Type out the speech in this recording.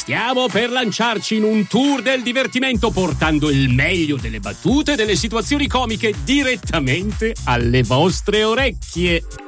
Stiamo per lanciarci in un tour del divertimento portando il meglio delle battute e delle situazioni comiche direttamente alle vostre orecchie.